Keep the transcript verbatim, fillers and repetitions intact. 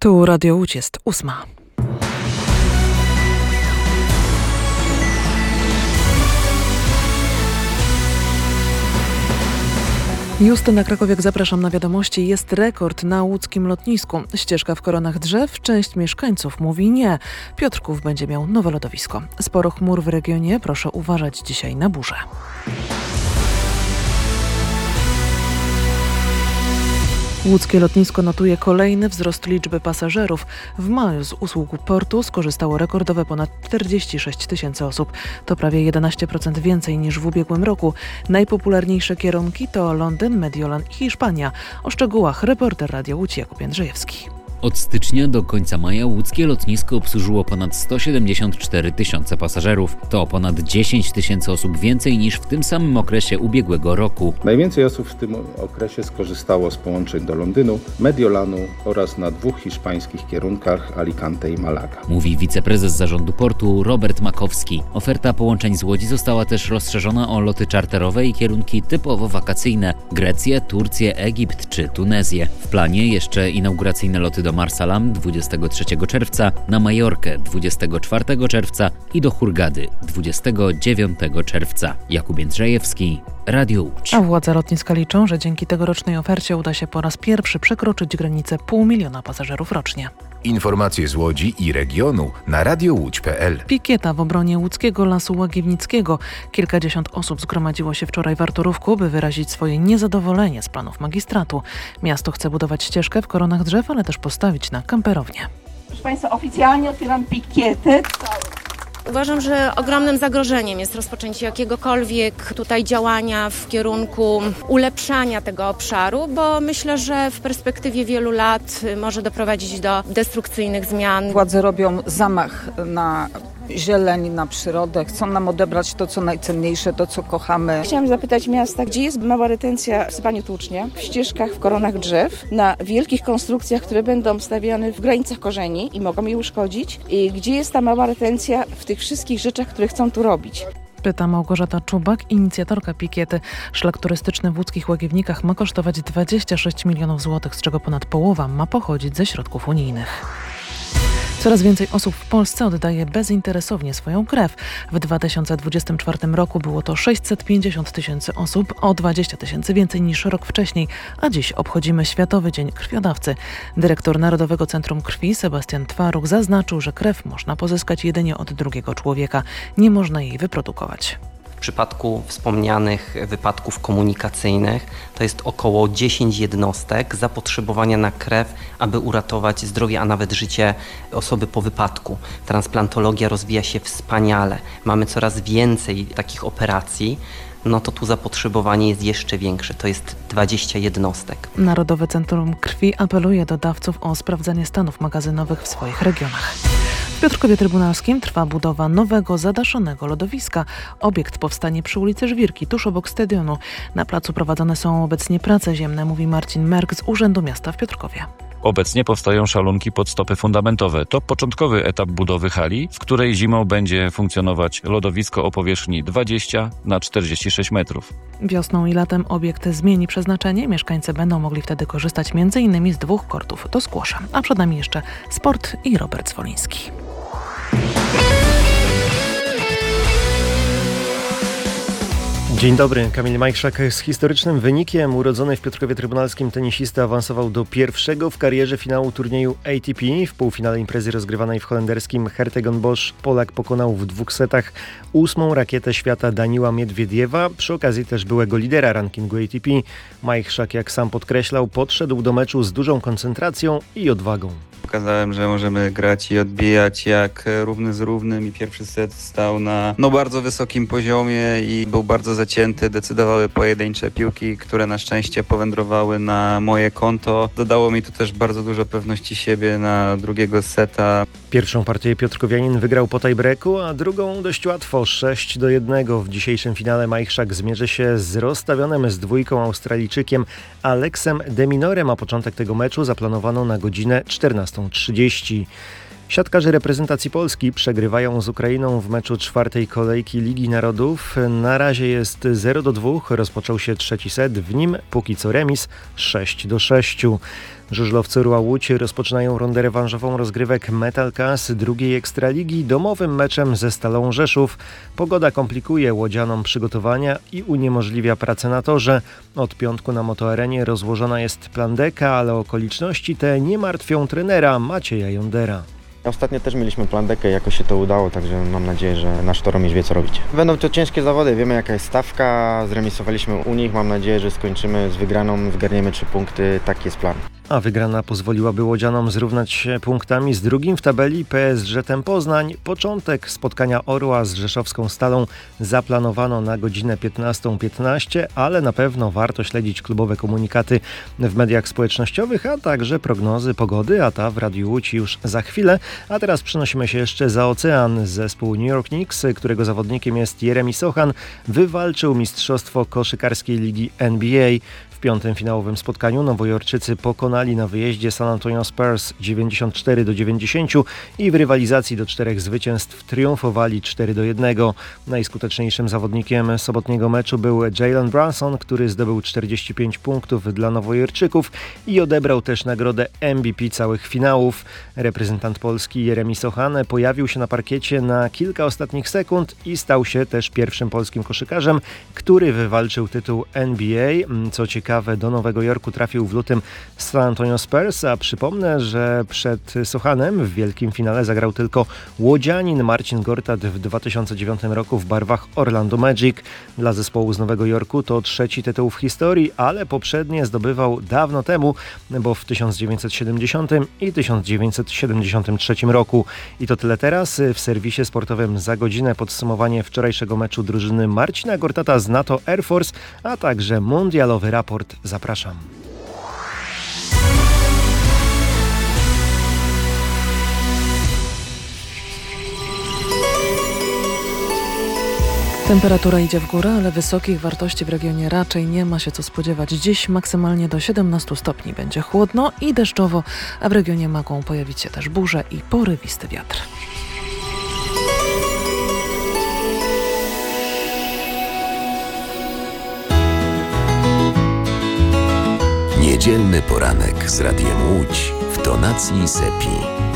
Tu Radio Łódź, jest ósma. Justyna Krakowiak, zapraszam na wiadomości. Jest rekord na łódzkim lotnisku. Ścieżka w koronach drzew. Część mieszkańców mówi nie. Piotrków będzie miał nowe lodowisko. Sporo chmur w regionie. Proszę uważać dzisiaj na burze. Łódzkie lotnisko notuje kolejny wzrost liczby pasażerów. W maju z usług portu skorzystało rekordowe ponad czterdzieści sześć tysięcy osób. To prawie jedenaście procent więcej niż w ubiegłym roku. Najpopularniejsze kierunki to Londyn, Mediolan i Hiszpania. O szczegółach reporter Radia Łódź Jakub Jędrzejewski. Od stycznia do końca maja łódzkie lotnisko obsłużyło ponad sto siedemdziesiąt cztery tysiące pasażerów. To ponad dziesięć tysięcy osób więcej niż w tym samym okresie ubiegłego roku. Najwięcej osób w tym okresie skorzystało z połączeń do Londynu, Mediolanu oraz na dwóch hiszpańskich kierunkach Alicante i Malaga. Mówi wiceprezes zarządu portu Robert Makowski. Oferta połączeń z Łodzi została też rozszerzona o loty czarterowe i kierunki typowo wakacyjne. Grecję, Turcję, Egipt czy Tunezję. W planie jeszcze inauguracyjne loty do Marsalam dwudziestego trzeciego czerwca, na Majorkę dwudziestego czwartego czerwca i do Hurgady dwudziestego dziewiątego czerwca. Jakub Jędrzejewski, Radio Łódź. A władze lotniska liczą, że dzięki tegorocznej ofercie uda się po raz pierwszy przekroczyć granicę pół miliona pasażerów rocznie. Informacje z Łodzi i regionu na radio łódź kropka p l. Pikieta w obronie łódzkiego Lasu Łagiewnickiego. Kilkadziesiąt osób zgromadziło się wczoraj w Arturówku, by wyrazić swoje niezadowolenie z planów magistratu. Miasto chce budować ścieżkę w koronach drzew, ale też postawić na kamperownię. Proszę Państwa, oficjalnie otwieram pikietę. Uważam, że ogromnym zagrożeniem jest rozpoczęcie jakiegokolwiek tutaj działania w kierunku ulepszania tego obszaru, bo myślę, że w perspektywie wielu lat może doprowadzić do destrukcyjnych zmian. Władze robią zamach na zieleń, na przyrodę. Chcą nam odebrać to, co najcenniejsze, to, co kochamy. Chciałam zapytać miasta, gdzie jest mała retencja w sypaniu tłucznia, w ścieżkach, w koronach drzew, na wielkich konstrukcjach, które będą stawiane w granicach korzeni i mogą je uszkodzić. I gdzie jest ta mała retencja w tych wszystkich rzeczach, które chcą tu robić? Pyta Małgorzata Czubak, inicjatorka pikiety. Szlak turystyczny w łódzkich Łagiewnikach ma kosztować dwadzieścia sześć milionów złotych, z czego ponad połowa ma pochodzić ze środków unijnych. Coraz więcej osób w Polsce oddaje bezinteresownie swoją krew. W dwa tysiące dwudziestym czwartym roku było to sześćset pięćdziesiąt tysięcy osób, o dwadzieścia tysięcy więcej niż rok wcześniej, a dziś obchodzimy Światowy Dzień Krwiodawcy. Dyrektor Narodowego Centrum Krwi Sebastian Twaruch zaznaczył, że krew można pozyskać jedynie od drugiego człowieka. Nie można jej wyprodukować. W przypadku wspomnianych wypadków komunikacyjnych to jest około dziesięć jednostek zapotrzebowania na krew, aby uratować zdrowie, a nawet życie osoby po wypadku. Transplantologia rozwija się wspaniale. Mamy coraz więcej takich operacji. No to tu zapotrzebowanie jest jeszcze większe, to jest dwadzieścia jednostek. Narodowe Centrum Krwi apeluje do dawców o sprawdzenie stanów magazynowych w swoich regionach. W Piotrkowie Trybunalskim trwa budowa nowego, zadaszonego lodowiska. Obiekt powstanie przy ulicy Żwirki, tuż obok stadionu. Na placu prowadzone są obecnie prace ziemne, mówi Marcin Merk z Urzędu Miasta w Piotrkowie. Obecnie powstają szalunki pod stopy fundamentowe. To początkowy etap budowy hali, w której zimą będzie funkcjonować lodowisko o powierzchni dwadzieścia na czterdzieści sześć metrów. Wiosną i latem obiekt zmieni przeznaczenie. Mieszkańcy będą mogli wtedy korzystać m.in. z dwóch kortów do squasha. A przed nami jeszcze sport i Robert Zwoliński. Dzień dobry, Kamil Majchrzak z historycznym wynikiem. Urodzony w Piotrkowie Trybunalskim tenisista awansował do pierwszego w karierze finału turnieju A T P. W półfinale imprezy rozgrywanej w holenderskim Hertogenbosch Polak pokonał w dwóch setach ósmą rakietę świata Daniła Miedwiediewa, przy okazji też byłego lidera rankingu A T P. Majchrzak, jak sam podkreślał, podszedł do meczu z dużą koncentracją i odwagą. Pokazałem, że możemy grać i odbijać jak równy z równym i pierwszy set stał na no, bardzo wysokim poziomie i był bardzo zacięty. Decydowały pojedyncze piłki, które na szczęście powędrowały na moje konto. Dodało mi to też bardzo dużo pewności siebie na drugiego seta. Pierwszą partię piotrkowianin wygrał po tiebreaku, a drugą dość łatwo sześć do jednego. W dzisiejszym finale Majchrzak zmierzy się z rozstawionym z dwójką Australijczykiem Aleksem de Minorem, a początek tego meczu zaplanowano na godzinę czternastą trzydzieści. Siatkarze reprezentacji Polski przegrywają z Ukrainą w meczu czwartej kolejki Ligi Narodów. Na razie jest zero do dwóch, rozpoczął się trzeci set, w nim póki co remis sześć do sześciu. Żużlowcy Orła Łódź rozpoczynają rundę rewanżową rozgrywek Metal Kas drugiej Ekstraligi domowym meczem ze Stalą Rzeszów. Pogoda komplikuje łodzianom przygotowania i uniemożliwia pracę na torze. Od piątku na motoarenie rozłożona jest plandeka, ale okoliczności te nie martwią trenera Macieja Jondera. Ostatnio też mieliśmy plandekę, jakoś się to udało, także mam nadzieję, że nasz Toromierz wie, co robić. Będą to ciężkie zawody, wiemy jaka jest stawka, zremisowaliśmy u nich, mam nadzieję, że skończymy z wygraną, zgarniemy trzy punkty, taki jest plan. A wygrana pozwoliłaby łodzianom zrównać się punktami z drugim w tabeli P S G Tem Poznań. Początek spotkania Orła z rzeszowską Stalą zaplanowano na godzinę piętnastą piętnaście, ale na pewno warto śledzić klubowe komunikaty w mediach społecznościowych, a także prognozy pogody, a ta w Radiu Łódź już za chwilę. A teraz przenosimy się jeszcze za ocean. Zespół New York Knicks, którego zawodnikiem jest Jeremy Sochan, wywalczył mistrzostwo koszykarskiej ligi N B A. W piątym finałowym spotkaniu Nowojorczycy pokonali na wyjeździe San Antonio Spurs dziewięćdziesiąt cztery do dziewięćdziesięciu i w rywalizacji do czterech zwycięstw triumfowali cztery do jednego. Najskuteczniejszym zawodnikiem sobotniego meczu był Jalen Brunson, który zdobył czterdzieści pięć punktów dla Nowojorczyków i odebrał też nagrodę M V P całych finałów. Reprezentant Polski Jeremy Sochan pojawił się na parkiecie na kilka ostatnich sekund i stał się też pierwszym polskim koszykarzem, który wywalczył tytuł N B A. Co ciekawe, do Nowego Jorku trafił w lutym San Antonio Spurs, a przypomnę, że przed Sochanem w wielkim finale zagrał tylko łodzianin Marcin Gortat w dwa tysiące dziewiątym roku w barwach Orlando Magic. Dla zespołu z Nowego Jorku to trzeci tytuł w historii, ale poprzednie zdobywał dawno temu, bo w tysiąc dziewięćset siedemdziesiątym i tysiąc dziewięćset siedemdziesiątym trzecim roku. I to tyle teraz. W serwisie sportowym za godzinę podsumowanie wczorajszego meczu drużyny Marcina Gortata z NATO Air Force, a także mundialowy raport. Zapraszam. Temperatura idzie w górę, ale wysokich wartości w regionie raczej nie ma się co spodziewać. Dziś maksymalnie do siedemnastu stopni będzie chłodno i deszczowo, a w regionie mogą pojawić się też burze i porywisty wiatr. Niedzielny poranek z Radiem Łódź w tonacji Sepi.